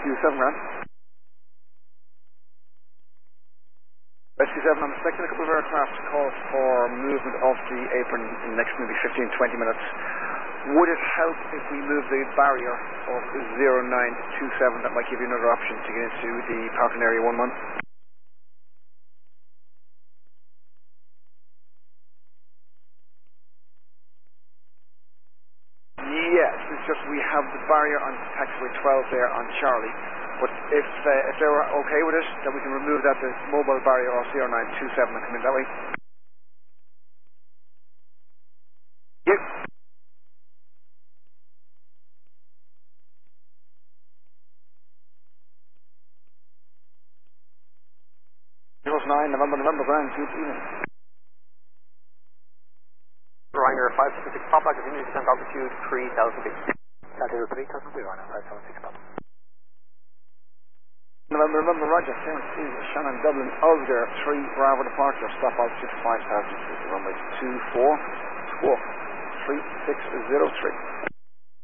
Rescue 7 grand. Rescue 7, I'm expecting a couple of aircraft to call for movement off the apron in the next maybe 15-20 minutes. Would it help if we move the barrier of 0927? That might give you another option to get into the parking area 11. Yes, it's just we have the barrier on taxiway 12 there on Charlie. But if they were okay with it, then we can remove that, the mobile barrier off 0927 and come in that way. Yep. 09 November Grand, good evening. Ryanair 576 Papa, continue descent altitude 3000 feet. Altitude 3000 feet, Ryanair 576 Papa. November, Roger, 72, Shannon, Dublin, Oscar, 3, Bravo departure, stop altitude 5000 feet, runway 24, squawk, 3603.